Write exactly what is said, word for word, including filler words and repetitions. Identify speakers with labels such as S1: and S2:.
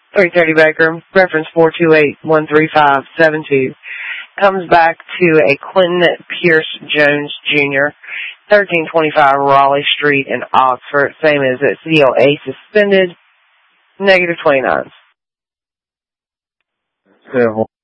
S1: three thirty Baker, reference four two eight, one three five seven two. Comes back to a Quentin Pierce Jones Junior, thirteen twenty-five Raleigh Street in Oxford, same as at C L A suspended, negative twenty-nine.
S2: Several.